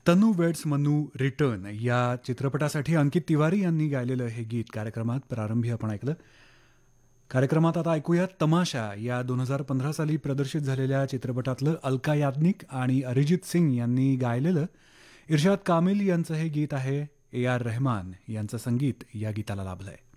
तनू weds Manu return या चित्रपटासाठी अंकित तिवारी यांनी गायलेलं हे गीत कार्यक्रमात प्रारंभी आपण ऐकलं. कार्यक्रमात आता ऐकूया तमाशा या 2015 साली प्रदर्शित झालेल्या चित्रपटातलं अलका याज्ञिक आणि अरिजित सिंग यांनी गायलेलं इर्शाद कामिल यांचं हे गीत आहे. ए आर रहमान यांचं संगीत या गीताला लाभलंय.